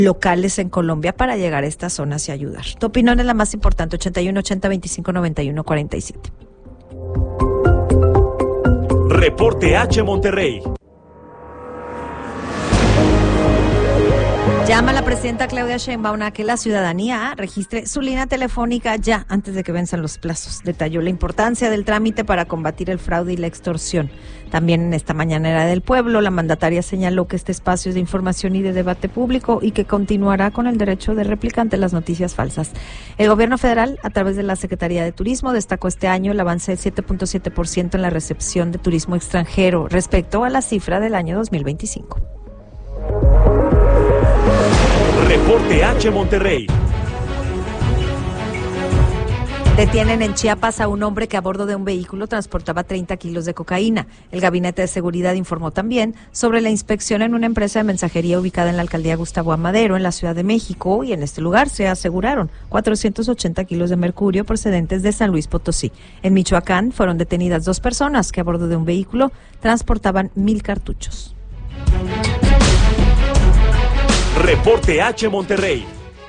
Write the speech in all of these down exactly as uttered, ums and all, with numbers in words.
locales en Colombia para llegar a estas zonas y ayudar. Tu opinión es la más importante, ochenta y uno ochenta veinticinco noventa y uno cuarenta y siete. Reporte H Monterrey. Llama a la presidenta Claudia Sheinbaum a que la ciudadanía registre su línea telefónica ya antes de que venzan los plazos. Detalló la importancia del trámite para combatir el fraude y la extorsión. También en esta mañanera del pueblo, la mandataria señaló que este espacio es de información y de debate público y que continuará con el derecho de réplica ante las noticias falsas. El gobierno federal, a través de la Secretaría de Turismo, destacó este año el avance del siete punto siete por ciento en la recepción de turismo extranjero respecto a la cifra del año dos mil veinticinco. Reporte H Monterrey. Detienen en Chiapas a un hombre que a bordo de un vehículo transportaba treinta kilos de cocaína. El Gabinete de Seguridad informó también sobre la inspección en una empresa de mensajería ubicada en la alcaldía Gustavo Amadero, en la Ciudad de México, y en este lugar se aseguraron cuatrocientos ochenta kilos de mercurio procedentes de San Luis Potosí. En Michoacán fueron detenidas dos personas que a bordo de un vehículo transportaban mil cartuchos. Reporte H Monterrey.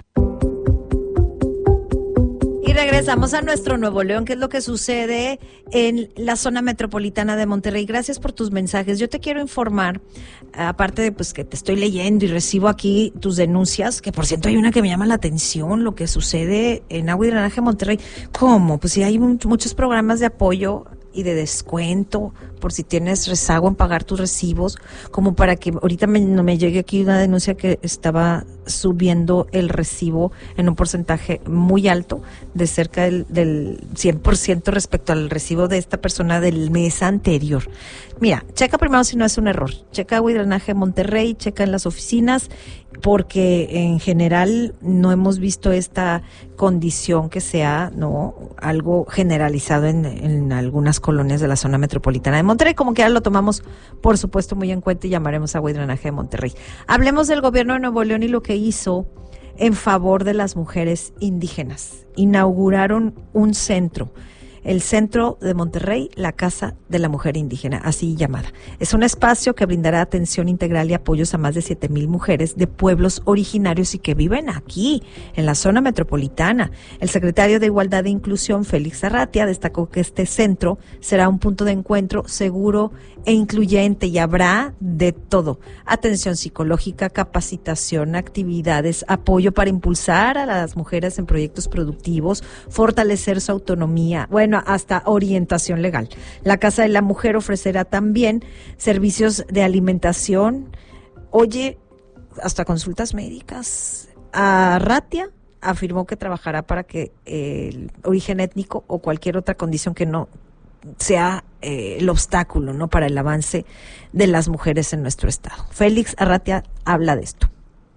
Y regresamos a nuestro Nuevo León, que es lo que sucede en la zona metropolitana de Monterrey. Gracias por tus mensajes. Yo te quiero informar, aparte de pues que te estoy leyendo y recibo aquí tus denuncias, que por cierto hay una que me llama la atención, lo que sucede en Agua y Drenaje Monterrey. ¿Cómo? Pues sí hay un, muchos programas de apoyo y de descuento por si tienes rezago en pagar tus recibos, como para que ahorita me, no me llegue aquí una denuncia que estaba subiendo el recibo en un porcentaje muy alto, de cerca del, del cien por ciento respecto al recibo de esta persona del mes anterior. Mira, checa primero si no es un error, checa Agua y Drenaje Monterrey, checa en las oficinas, porque en general no hemos visto esta condición que sea no algo generalizado en, en algunas colonias de la zona metropolitana de Monterrey, como que ya lo tomamos por supuesto muy en cuenta y llamaremos Agua y Drenaje de Monterrey. Hablemos del gobierno de Nuevo León y lo que hizo en favor de las mujeres indígenas. Inauguraron un centro, el Centro de Monterrey, la Casa de la Mujer Indígena, así llamada. Es un espacio que brindará atención integral y apoyos a más de siete mil mujeres de pueblos originarios y que viven aquí, en la zona metropolitana. El secretario de Igualdad e Inclusión, Félix Arratia, destacó que este centro será un punto de encuentro seguro e incluyente y habrá de todo: atención psicológica, capacitación, actividades, apoyo para impulsar a las mujeres en proyectos productivos, fortalecer su autonomía, bueno, hasta orientación legal. La Casa de la Mujer ofrecerá también servicios de alimentación, oye, hasta consultas médicas. Arratia afirmó que trabajará para que el origen étnico o cualquier otra condición que no sea eh, el obstáculo, ¿no?, para el avance de las mujeres en nuestro estado. Félix Arratia habla de esto.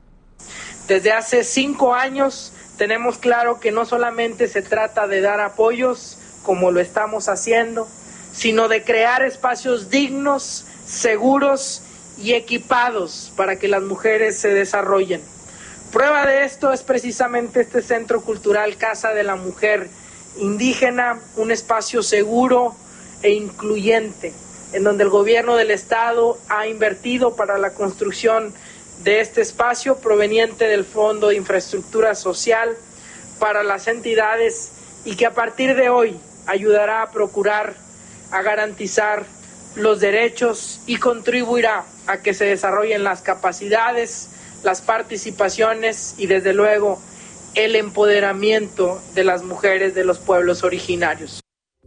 Desde hace cinco años tenemos claro que no solamente se trata de dar apoyos, como lo estamos haciendo, sino de crear espacios dignos, seguros y equipados para que las mujeres se desarrollen. Prueba de esto es precisamente este Centro Cultural Casa de la Mujer Indígena, un espacio seguro e incluyente, en donde el gobierno del estado ha invertido para la construcción de este espacio proveniente del Fondo de Infraestructura Social para las entidades, y que a partir de hoy ayudará a procurar, a garantizar los derechos y contribuirá a que se desarrollen las capacidades, las participaciones y desde luego el empoderamiento de las mujeres de los pueblos originarios.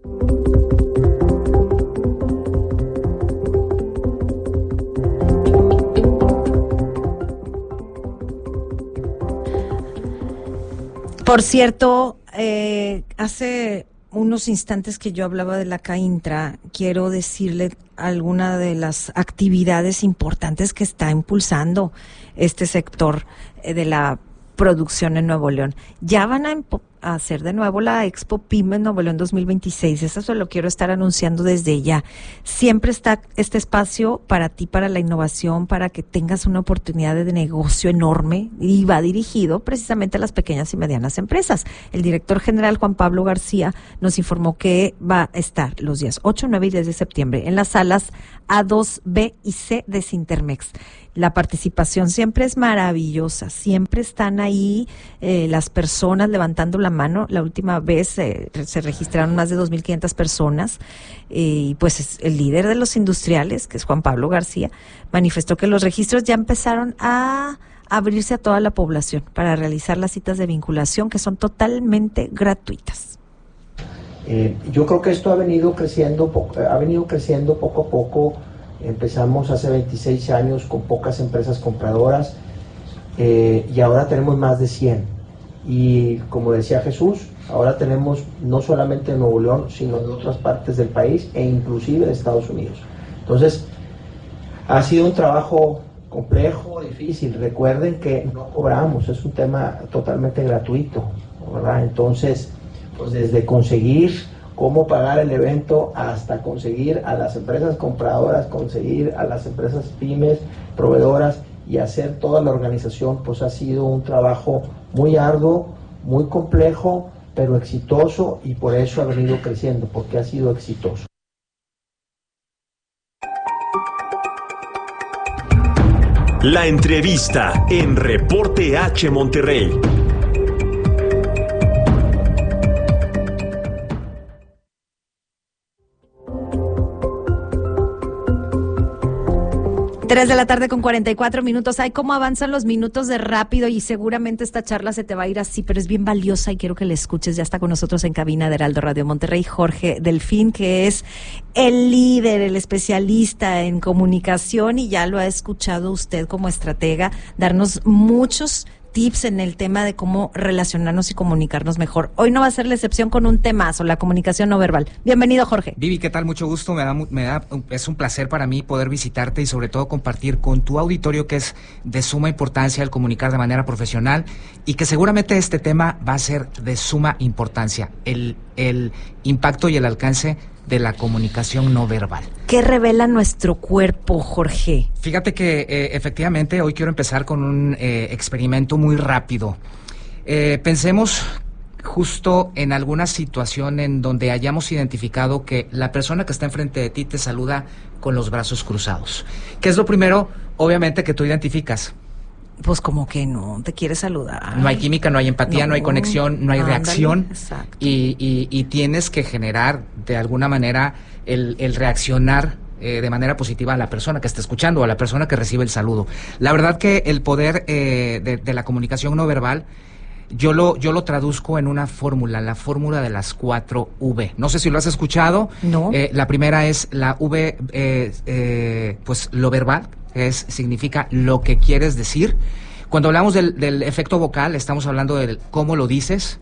Por cierto, eh, hace unos instantes que yo hablaba de la CAINTRA, quiero decirle alguna de las actividades importantes que está impulsando este sector eh, de la producción en Nuevo León. Ya van a a hacer de nuevo la Expo Pyme Nuevo León dos mil veintiséis. Eso se lo quiero estar anunciando desde ya. Siempre está este espacio para ti, para la innovación, para que tengas una oportunidad de negocio enorme, y va dirigido precisamente a las pequeñas y medianas empresas. El director general Juan Pablo García nos informó que va a estar los días ocho, nueve y diez de septiembre en las salas A dos, B y C de Sintermex. La participación siempre es maravillosa, siempre están ahí eh, las personas levantando la mano. La última vez eh, se registraron más de dos mil quinientas personas eh, y pues es el líder de los industriales, que es Juan Pablo García, manifestó que los registros ya empezaron a abrirse a toda la población para realizar las citas de vinculación, que son totalmente gratuitas. Eh, yo creo que esto ha venido creciendo, ha venido creciendo poco a poco. Empezamos hace veintiséis años con pocas empresas compradoras eh, y ahora tenemos más de cien. Y como decía Jesús, ahora tenemos no solamente en Nuevo León, sino en otras partes del país e inclusive de Estados Unidos. Entonces, ha sido un trabajo complejo, difícil. Recuerden que no cobramos, es un tema totalmente gratuito, ¿verdad? Entonces, pues desde conseguir cómo pagar el evento hasta conseguir a las empresas compradoras, conseguir a las empresas pymes, proveedoras y hacer toda la organización, pues ha sido un trabajo muy arduo, muy complejo, pero exitoso, y por eso ha venido creciendo, porque ha sido exitoso. La entrevista en Reporte H Monterrey. Tres de la tarde con cuarenta y cuatro minutos. Ay, cómo avanzan los minutos de rápido, y seguramente esta charla se te va a ir así, pero es bien valiosa y quiero que la escuches. Ya está con nosotros en cabina de Heraldo Radio Monterrey Jorge Delfín, que es el líder, el especialista en comunicación, y ya lo ha escuchado usted como estratega darnos muchos tips en el tema de cómo relacionarnos y comunicarnos mejor. Hoy no va a ser la excepción con un temazo, la comunicación no verbal. Bienvenido, Jorge. Vivi, ¿qué tal? Mucho gusto. Me da, me da, es un placer para mí poder visitarte y sobre todo compartir con tu auditorio, que es de suma importancia el comunicar de manera profesional, y que seguramente este tema va a ser de suma importancia, el, el impacto y el alcance de la comunicación no verbal. ¿Qué revela nuestro cuerpo, Jorge? Fíjate que eh, efectivamente hoy quiero empezar con un eh, experimento muy rápido. Eh, pensemos justo en alguna situación en donde hayamos identificado que la persona que está enfrente de ti te saluda con los brazos cruzados. ¿Qué es lo primero, obviamente, que tú identificas? Pues como que no, te quiere saludar. No hay química, no hay empatía, no, no hay conexión, no hay ándale, reacción. Exacto. Y, y, y tienes que generar de alguna manera el, el reaccionar eh, de manera positiva a la persona que está escuchando, a la persona que recibe el saludo. La verdad que el poder eh, de, de la comunicación no verbal, yo lo, yo lo traduzco en una fórmula, la fórmula de las cuatro V. No sé si lo has escuchado. No. Eh, la primera es la V, eh, eh, pues lo verbal, que es, significa lo que quieres decir. Cuando hablamos del, del efecto vocal, estamos hablando de cómo lo dices,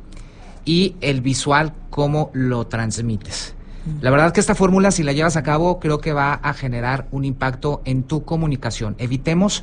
y el visual, cómo lo transmites. La verdad que esta fórmula, si la llevas a cabo, creo que va a generar un impacto en tu comunicación. Evitemos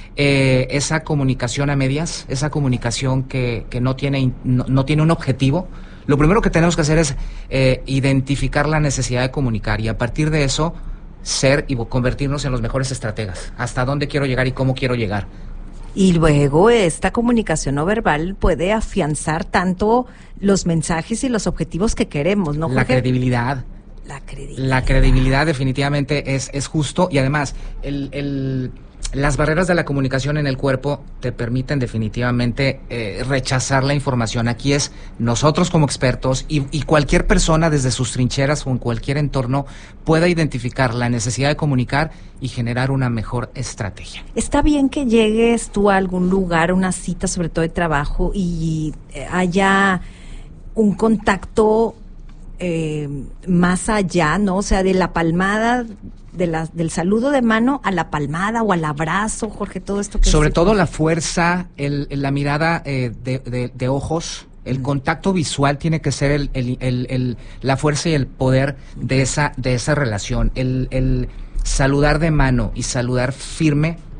eh, esa comunicación a medias, esa comunicación que, que no tiene, no, no tiene un objetivo. Lo primero que tenemos que hacer es eh, identificar la necesidad de comunicar, y a partir de eso ser y convertirnos en los mejores estrategas. Hasta dónde quiero llegar y cómo quiero llegar. Y luego esta comunicación no verbal puede afianzar tanto los mensajes y los objetivos que queremos, ¿no, Jorge? La credibilidad. La credibilidad. La credibilidad definitivamente es, es justo, y además el, el, las barreras de la comunicación en el cuerpo te permiten definitivamente eh, rechazar la información. Aquí es nosotros como expertos, y, y cualquier persona desde sus trincheras o en cualquier entorno pueda identificar la necesidad de comunicar y generar una mejor estrategia. Está bien que llegues tú a algún lugar, una cita sobre todo de trabajo, y haya un contacto eh, más allá, ¿no? O sea, de la palmada, de la, del saludo de mano a la palmada o al abrazo, Jorge, todo esto que... Sobre sí, todo la fuerza, el, la mirada eh, de, de, de ojos, el contacto visual tiene que ser el, el, el, el, la fuerza y el poder de esa, de esa relación. El, el saludar de mano y saludar firme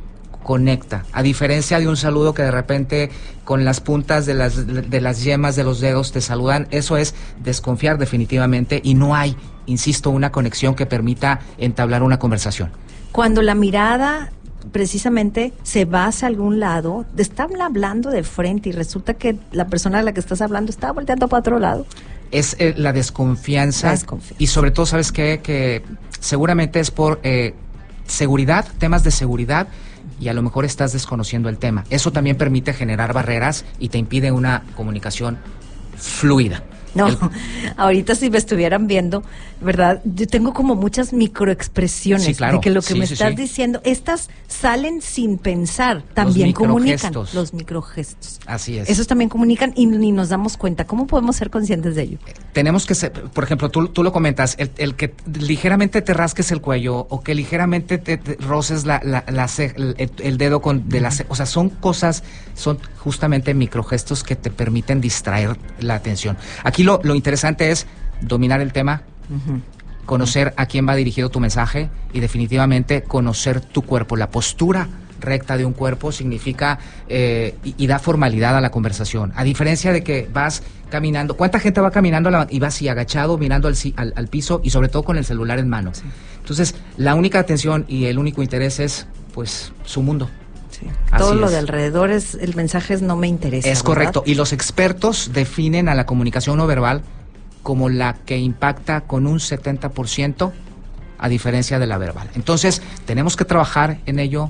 conecta, a diferencia de un saludo que de repente con las puntas de las, de las yemas de los dedos te saludan. Eso es desconfiar definitivamente, y no hay, insisto, una conexión que permita entablar una conversación. Cuando la mirada precisamente se va hacia algún lado, te están hablando de frente y resulta que la persona a la que estás hablando está volteando para otro lado. Es eh, la, desconfianza, la desconfianza. Y sobre todo, ¿sabes qué? Que seguramente es por eh, seguridad, temas de seguridad, y a lo mejor estás desconociendo el tema. Eso también permite generar barreras y te impide una comunicación fluida. No, el... ahorita si me estuvieran viendo, ¿verdad? Yo tengo como muchas microexpresiones, sí, claro. de que lo que sí, me sí, estás sí. diciendo, estas salen sin pensar, también los comunican. microgestos. Los microgestos. Así es. Esos también comunican y ni nos damos cuenta. ¿Cómo podemos ser conscientes de ello? Tenemos que ser, por ejemplo, tú, tú lo comentas, el, el que ligeramente te rasques el cuello o que ligeramente te, te roces la, la, la ce- el, el dedo con de la ce- o sea, son cosas, son justamente microgestos que te permiten distraer la atención. Aquí lo, lo interesante es dominar el tema, uh-huh. conocer a quién va dirigido tu mensaje y definitivamente conocer tu cuerpo. La postura recta de un cuerpo significa eh, y, y da formalidad a la conversación. A diferencia de que vas caminando, ¿cuánta gente va caminando la, y va así agachado, mirando al, al, al piso y sobre todo con el celular en mano? Sí. Entonces, la única atención y el único interés es, pues, su mundo. Sí. Todo lo de alrededor es, el mensaje es no me interesa. Es ¿verdad? correcto. Y los expertos definen a la comunicación no verbal como la que impacta con un setenta por ciento a diferencia de la verbal. Entonces, tenemos que trabajar en ello.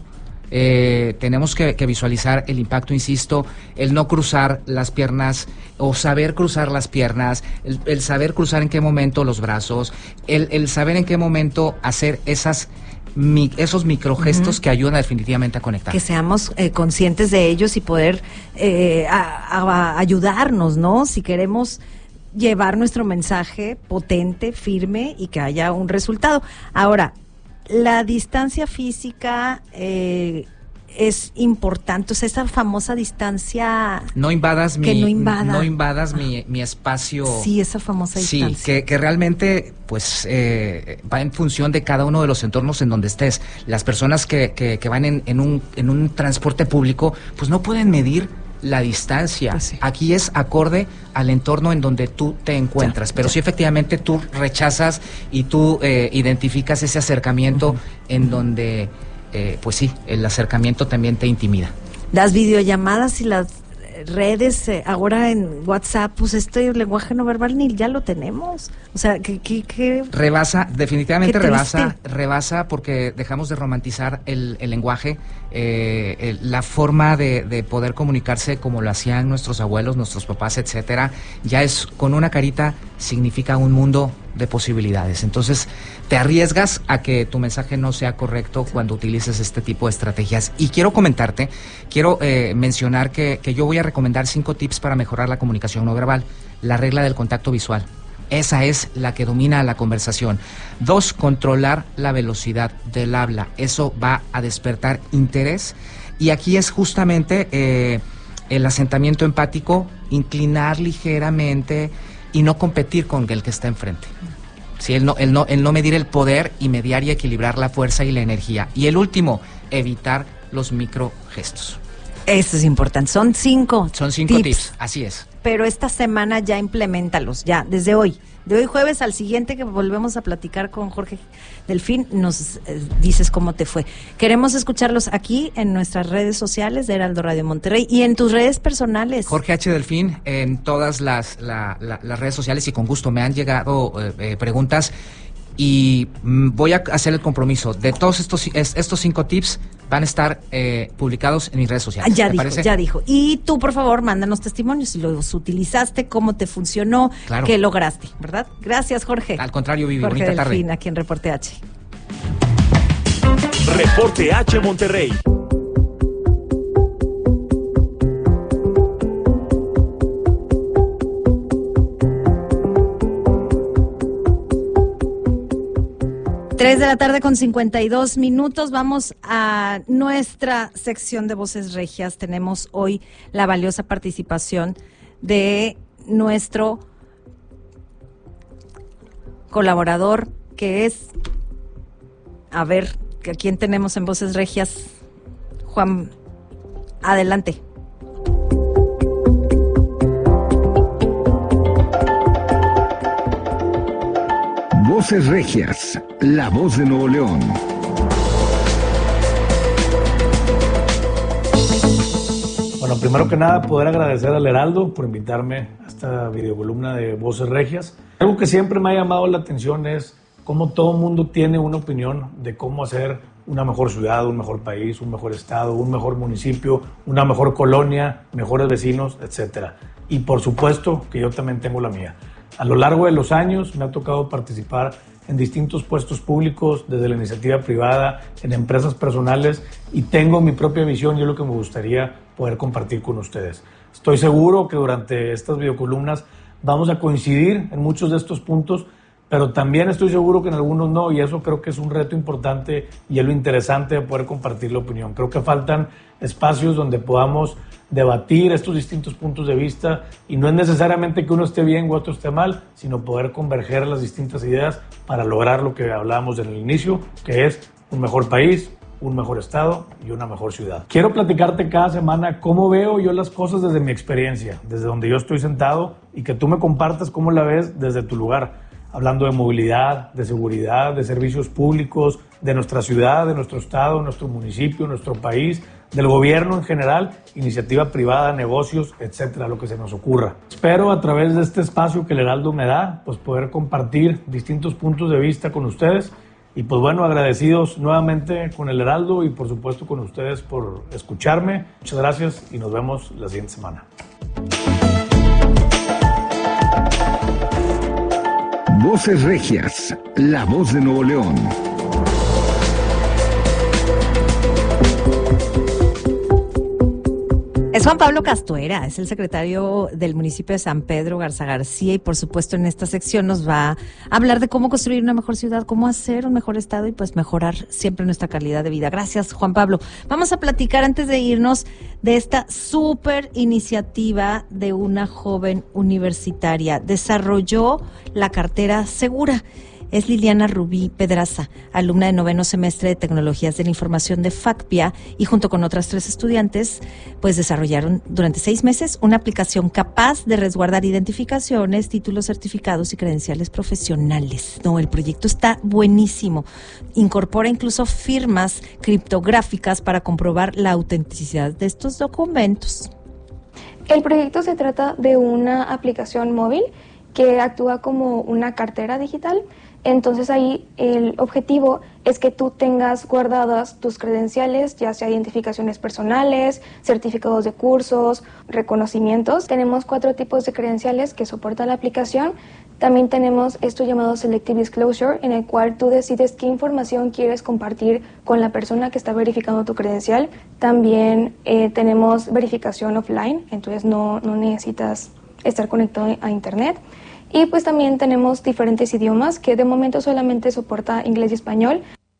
Eh, tenemos que, que visualizar el impacto, insisto, el no cruzar las piernas o saber cruzar las piernas, el, el saber cruzar en qué momento los brazos, el, el saber en qué momento hacer esas mi, esos microgestos uh-huh. que ayudan definitivamente a conectar. Que seamos eh, conscientes de ellos y poder eh, a, a, a ayudarnos, ¿no? Si queremos llevar nuestro mensaje potente, firme y que haya un resultado. Ahora, la distancia física eh, es importante, o sea, esa famosa distancia... No invadas mi, no, invada. no invadas mi, mi espacio. Sí, esa famosa distancia. Sí, que, que realmente pues eh, va en función de cada uno de los entornos en donde estés. Las personas que, que, que van en, en, un, en un transporte público, pues no pueden medir la distancia. Pues sí. Aquí es acorde al entorno en donde tú te encuentras, ya, pero ya. Si efectivamente tú rechazas y tú eh, identificas ese acercamiento uh-huh. en donde, eh, pues sí, el acercamiento también te intimida. Las videollamadas y las redes, eh, ahora en WhatsApp, pues este lenguaje no verbal ni ya lo tenemos. O sea, que... que, que rebasa, definitivamente rebasa, rebasa porque dejamos de romantizar el, el lenguaje, eh, el, la forma de, de poder comunicarse como lo hacían nuestros abuelos, nuestros papás, etcétera, ya es con una carita, significa un mundo de posibilidades. Entonces, te arriesgas a que tu mensaje no sea correcto cuando utilices este tipo de estrategias. Y quiero comentarte, quiero eh, mencionar que, que yo voy a recomendar cinco tips para mejorar la comunicación no verbal. La regla del contacto visual. Esa es la que domina la conversación. Dos, controlar la velocidad del habla. Eso va a despertar interés. Y aquí es justamente eh, el asentamiento empático, inclinar ligeramente y no competir con el que está enfrente. Sí, el no, el no, el no medir el poder y mediar y equilibrar la fuerza y la energía. Y el último, evitar los microgestos. Eso es importante. Son cinco. Son cinco tips. tips. Así es. Pero esta semana ya impleméntalos, ya, desde hoy. De hoy jueves al siguiente que volvemos a platicar con Jorge Delfín, nos eh, dices cómo te fue. Queremos escucharlos aquí en nuestras redes sociales de Heraldo Radio Monterrey y en tus redes personales. Jorge H. Delfín en todas las, la, la, las redes sociales y con gusto me han llegado eh, eh, preguntas y mm, voy a hacer el compromiso de todos estos estos cinco tips van a estar eh, publicados en mis redes sociales. Ya ¿Te dijo, parece? ya dijo. Y tú, por favor, mándanos testimonios si los utilizaste, cómo te funcionó, claro. qué lograste, ¿verdad? Gracias, Jorge. Al contrario, Vivi, Jorge bonita Delfín, tarde. aquí en Reporte H. Reporte H Monterrey. Tres de la tarde con cincuenta y dos minutos. Vamos a nuestra sección de Voces Regias. Tenemos hoy la valiosa participación de nuestro colaborador, que es, a ver, ¿a quién tenemos en Voces Regias? Juan, adelante. Voces Regias, la voz de Nuevo León. Bueno, primero que nada, poder agradecer al Heraldo por invitarme a esta videocolumna de Voces Regias. Algo que siempre me ha llamado la atención es cómo todo el mundo tiene una opinión de cómo hacer una mejor ciudad, un mejor país, un mejor estado, un mejor municipio, una mejor colonia, mejores vecinos, etcétera. Y por supuesto que yo también tengo la mía. A lo largo de los años me ha tocado participar en distintos puestos públicos, desde la iniciativa privada, en empresas personales, y tengo mi propia visión y es lo que me gustaría poder compartir con ustedes. Estoy seguro que durante estas videocolumnas vamos a coincidir en muchos de estos puntos, pero también estoy seguro que en algunos no, y eso creo que es un reto importante y es lo interesante de poder compartir la opinión. Creo que faltan espacios donde podamos debatir estos distintos puntos de vista y no es necesariamente que uno esté bien o otro esté mal, sino poder converger las distintas ideas para lograr lo que hablábamos en el inicio, que es un mejor país, un mejor estado y una mejor ciudad. Quiero platicarte cada semana cómo veo yo las cosas desde mi experiencia, desde donde yo estoy sentado, y que tú me compartas cómo la ves desde tu lugar, hablando de movilidad, de seguridad, de servicios públicos, de nuestra ciudad, de nuestro estado, nuestro municipio, nuestro país, del gobierno en general, iniciativa privada, negocios, etcétera, lo que se nos ocurra. Espero a través de este espacio que el Heraldo me da, pues poder compartir distintos puntos de vista con ustedes. Y pues bueno, agradecidos nuevamente con el Heraldo y por supuesto con ustedes por escucharme. Muchas gracias y nos vemos la siguiente semana. Voces Regias, la voz de Nuevo León. Es Juan Pablo Castuera, es el secretario del municipio de San Pedro Garza García, y por supuesto en esta sección nos va a hablar de cómo construir una mejor ciudad, cómo hacer un mejor estado y pues mejorar siempre nuestra calidad de vida. Gracias, Juan Pablo. Vamos a platicar antes de irnos de esta súper iniciativa de una joven universitaria. Desarrolló la cartera segura. Es Liliana Rubí Pedraza, alumna de noveno semestre de Tecnologías de la Información de FACPIA, y junto con otras tres estudiantes, pues desarrollaron durante seis meses una aplicación capaz de resguardar identificaciones, títulos, certificados y credenciales profesionales. No, el proyecto está buenísimo. Incorpora incluso firmas criptográficas para comprobar la autenticidad de estos documentos. El proyecto se trata de una aplicación móvil que actúa como una cartera digital. Entonces ahí el objetivo es que tú tengas guardadas tus credenciales, ya sea identificaciones personales, certificados de cursos, reconocimientos. Tenemos cuatro tipos de credenciales que soporta la aplicación. También tenemos esto llamado Selective Disclosure, en el cual tú decides qué información quieres compartir con la persona que está verificando tu credencial. También eh, tenemos verificación offline, entonces no, no necesitas estar conectado a internet. Y pues también tenemos diferentes idiomas que de momento solamente soporta inglés y español.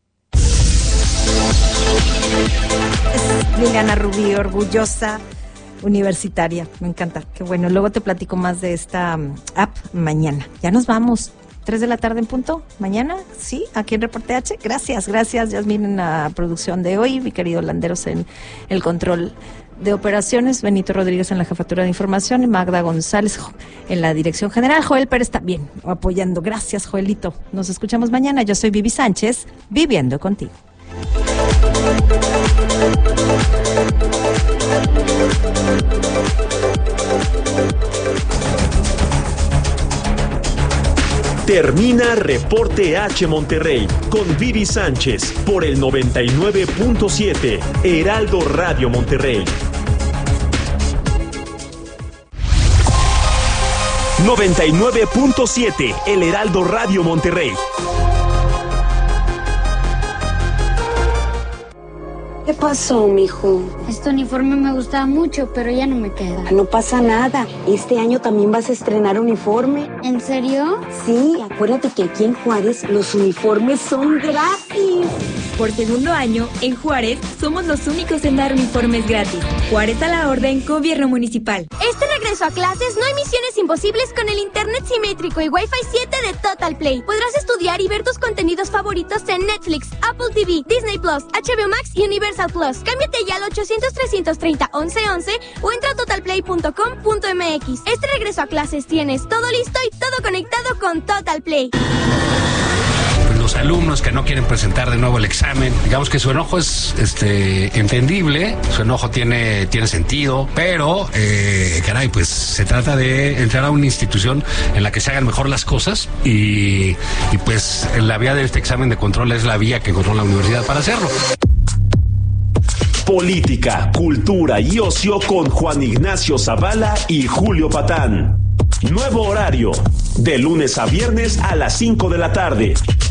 Es Liliana Rubí, orgullosa universitaria. Me encanta. Qué bueno. Luego te platico más de esta um, app mañana. Ya nos vamos. Tres de la tarde en punto. Mañana, sí, aquí en Reporte H. Gracias, gracias, Yasmín, en la producción de hoy. Mi querido Landeros en el control de operaciones, Benito Rodríguez en la jefatura de información y Magda González en la dirección general. Joel Pérez también apoyando. Gracias, Joelito. Nos escuchamos mañana. Yo soy Vivi Sánchez, viviendo contigo. Termina Reporte H Monterrey con Vivi Sánchez por el noventa y nueve punto siete Heraldo Radio Monterrey. noventa y nueve punto siete El Heraldo Radio Monterrey. ¿Qué pasó, mijo? Este uniforme me gustaba mucho, pero ya no me queda. No pasa nada. Este año también vas a estrenar uniforme. ¿En serio? Sí, acuérdate que aquí en Juárez los uniformes son gratis. por segundo año, en Juárez somos los únicos en dar uniformes gratis. Juárez a la orden, Gobierno Municipal. Este regreso a clases no hay misiones imposibles con el internet simétrico y Wi-Fi siete de Total Play. Podrás estudiar y ver tus contenidos favoritos en Netflix, Apple T V, Disney Plus, H B O Max y Universal Plus. Cámbiate ya al ochocientos, trescientos treinta, once once o entra a total play punto com punto m x. Este regreso a clases tienes todo listo y todo conectado con Total Play. Los alumnos que no quieren presentar de nuevo el examen, digamos que su enojo es este entendible, su enojo tiene, tiene sentido, pero eh, caray, pues se trata de entrar a una institución en la que se hagan mejor las cosas y, y pues la vía de este examen de control es la vía que encontró la universidad para hacerlo. Política, cultura y ocio con Juan Ignacio Zavala y Julio Patán. Nuevo horario, de lunes a viernes a las cinco de la tarde.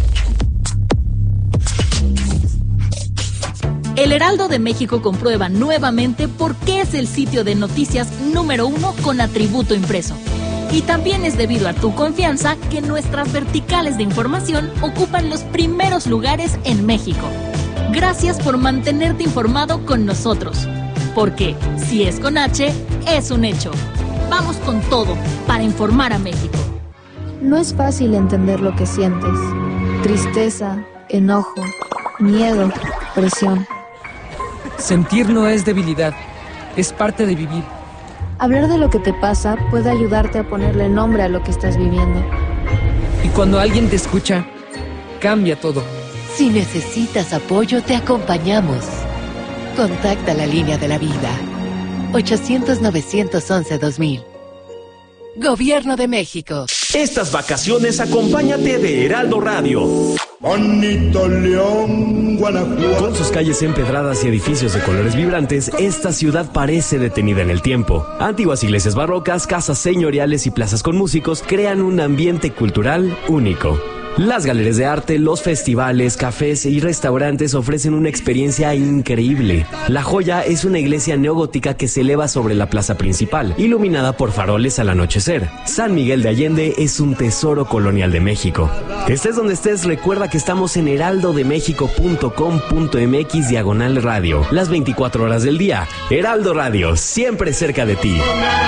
El Heraldo de México comprueba nuevamente por qué es el sitio de noticias número uno con atributo impreso. Y también es debido a tu confianza que nuestras verticales de información ocupan los primeros lugares en México. Gracias por mantenerte informado con nosotros. Porque si es con H, es un hecho. Vamos con todo para informar a México. No es fácil entender lo que sientes. Tristeza, enojo, miedo, presión. Sentir no es debilidad, es parte de vivir. Hablar de lo que te pasa puede ayudarte a ponerle nombre a lo que estás viviendo. Y cuando alguien te escucha, cambia todo. Si necesitas apoyo, te acompañamos. Contacta la línea de la vida. ochocientos, novecientos once, dos mil. Gobierno de México. Estas vacaciones acompáñate de Heraldo Radio. Bonito León, Guanajuato. Con sus calles empedradas y edificios de colores vibrantes, esta ciudad parece detenida en el tiempo. Antiguas iglesias barrocas, casas señoriales y plazas con músicos crean un ambiente cultural único. Las galerías de arte, los festivales, cafés y restaurantes ofrecen una experiencia increíble. La Joya es una iglesia neogótica que se eleva sobre la plaza principal, iluminada por faroles al anochecer. San Miguel de Allende es un tesoro colonial de México. Estés donde estés, recuerda que estamos en heraldo de méxico punto com punto m x diagonal radio. Las veinticuatro horas del día. Heraldo Radio, siempre cerca de ti.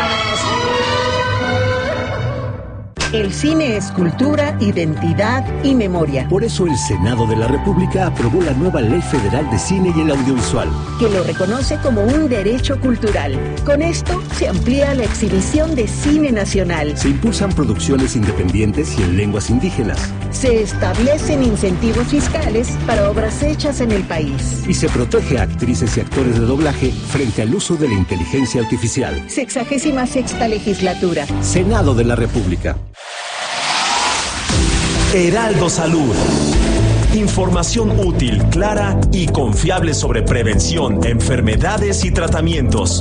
El cine es cultura, identidad y memoria. Por eso el Senado de la República aprobó la nueva Ley Federal de Cine y el Audiovisual, que lo reconoce como un derecho cultural. Con esto se amplía la exhibición de cine nacional. Se impulsan producciones independientes y en lenguas indígenas. Se establecen incentivos fiscales para obras hechas en el país. Y se protege a actrices y actores de doblaje frente al uso de la inteligencia artificial. Sexagésima sexta legislatura. Senado de la República. Heraldo Salud. Información útil, clara y confiable sobre prevención, enfermedades y tratamientos.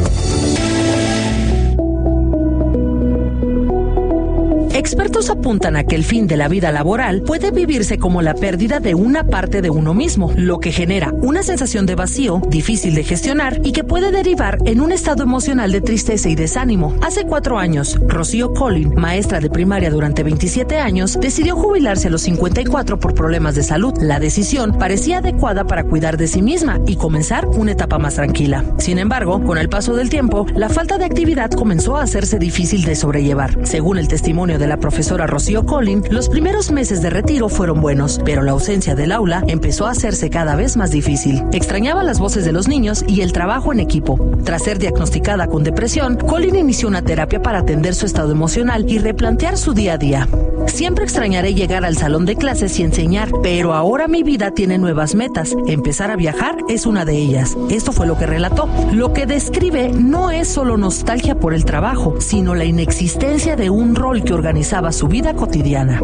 Expertos apuntan a que el fin de la vida laboral puede vivirse como la pérdida de una parte de uno mismo, lo que genera una sensación de vacío, difícil de gestionar y que puede derivar en un estado emocional de tristeza y desánimo. Hace cuatro años, Rocío Collin, maestra de primaria durante veintisiete años, decidió jubilarse a los cincuenta y cuatro por problemas de salud. La decisión parecía adecuada para cuidar de sí misma y comenzar una etapa más tranquila. Sin embargo, con el paso del tiempo, la falta de actividad comenzó a hacerse difícil de sobrellevar. Según el testimonio de la profesora Rocío Collin, los primeros meses de retiro fueron buenos, pero la ausencia del aula empezó a hacerse cada vez más difícil. Extrañaba las voces de los niños y el trabajo en equipo. Tras ser diagnosticada con depresión, Collin inició una terapia para atender su estado emocional y replantear su día a día. Siempre extrañaré llegar al salón de clases y enseñar, pero ahora mi vida tiene nuevas metas. Empezar a viajar es una de ellas. Esto fue lo que relató. Lo que describe no es solo nostalgia por el trabajo, sino la inexistencia de un rol que organizaba su vida cotidiana.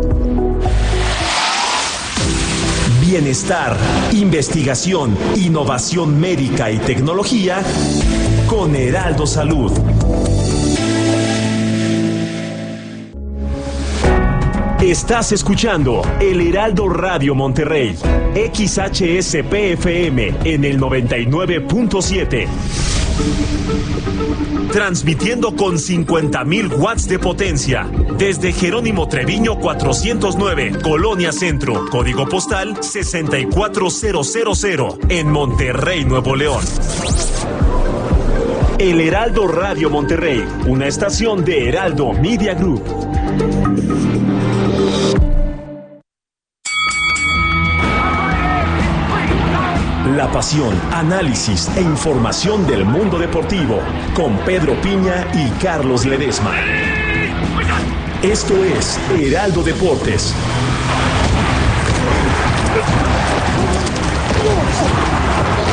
Bienestar, investigación, innovación médica y tecnología con Heraldo Salud. Estás escuchando el Heraldo Radio Monterrey, X H S P F M en el noventa y nueve punto siete. Transmitiendo con cincuenta mil watts de potencia. Desde Jerónimo Treviño cuatrocientos nueve, Colonia Centro. Código postal sesenta y cuatro mil en Monterrey, Nuevo León. El Heraldo Radio Monterrey, una estación de Heraldo Media Group. La pasión, análisis e información del mundo deportivo con Pedro Piña y Carlos Ledesma. Esto es Heraldo Deportes.